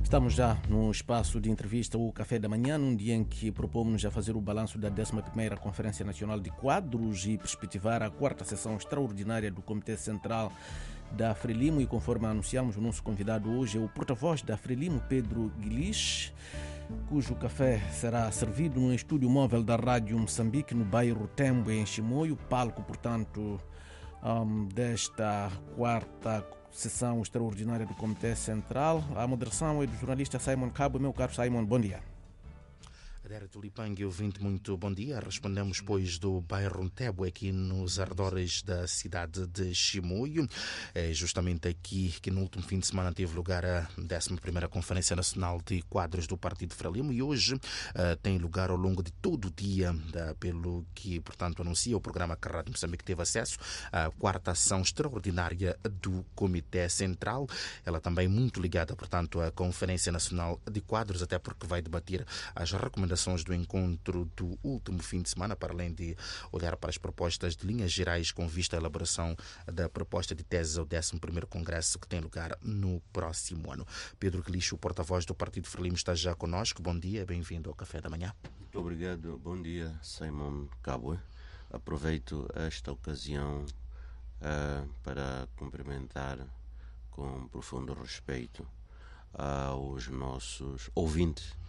Estamos já no espaço de entrevista, o Café da Manhã, num dia em que propomos a fazer o balanço da 11ª Conferência Nacional de Quadros e perspectivar a 4ª sessão extraordinária do Comitê Central da Frelimo. E conforme anunciamos, o nosso convidado hoje é o porta-voz da Frelimo, Pedro Guilherme, cujo café será servido no estúdio móvel da Rádio Moçambique, no bairro Tembo, em Chimoio, palco, portanto, desta 4ª sessão extraordinária do Comitê Central. A moderação é do jornalista Simon Cabo. Meu caro Simon, bom dia. Adera Tulipangue, ouvinte, muito bom dia. Respondemos, pois, do bairro Ntebo, aqui nos arredores da cidade de Chimoio. É justamente aqui que no último fim de semana teve lugar a 11ª Conferência Nacional de Quadros do Partido Frelimo e hoje tem lugar ao longo de todo o dia, pelo que, portanto, anuncia o programa que a Rádio Moçambique teve acesso, à 4ª ação extraordinária do Comitê Central. Ela também muito ligada, portanto, à Conferência Nacional de Quadros, até porque vai debater as recomendações do encontro do último fim de semana, para além de olhar para as propostas de linhas gerais com vista à elaboração da proposta de tese ao 11º Congresso, que tem lugar no próximo ano. Pedro Guilherme, o porta-voz do Partido Frelimo, está já connosco. Bom dia, bem-vindo ao Café da Manhã. Muito obrigado. Bom dia, Simon Cabo. Aproveito esta ocasião para cumprimentar com profundo respeito aos nossos ouvintes